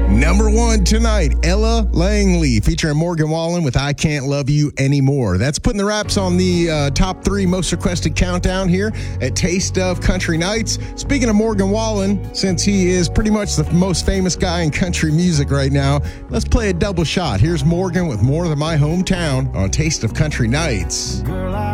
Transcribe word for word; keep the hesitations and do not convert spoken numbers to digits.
Number one tonight, Ella Langley, featuring Morgan Wallen with I Can't Love You Anymore. That's putting the Raps on the uh, top three most requested countdown here at Taste of Country Nights. Speaking of Morgan Wallen, since he is pretty much the most famous guy in country music right now, let's play a double shot. Here's Morgan with More Than My Hometown on Taste of Country Nights. Girl,